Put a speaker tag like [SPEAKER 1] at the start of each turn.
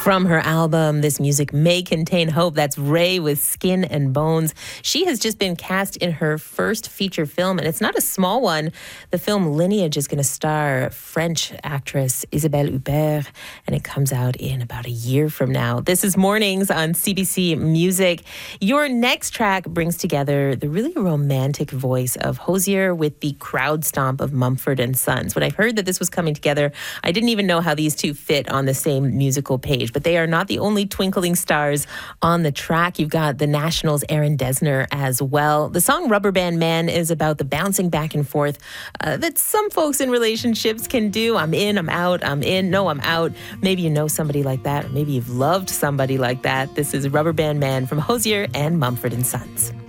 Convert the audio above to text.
[SPEAKER 1] From her album, This Music May Contain Hope, that's Raye with Skin and Bones. She has just been cast in her first feature film, and it's not a small one. The film Lineage is going to star French actress Isabelle Huppert, and it comes out in about a year from now. This is Mornings on CBC Music. Your next track brings together the really romantic voice of Hozier with the crowd stomp of Mumford and Sons. When I heard that this was coming together, I didn't even know how these two fit on the same musical page. But they are not the only twinkling stars on the track. You've got the Nationals' Aaron Dessner as well. The song Rubber Band Man is about the bouncing back and forth that some folks in relationships can do. I'm in, I'm out, I'm in, no, I'm out. Maybe you know somebody like that, or maybe you've loved somebody like that. This is Rubber Band Man from Hozier and Mumford and Sons.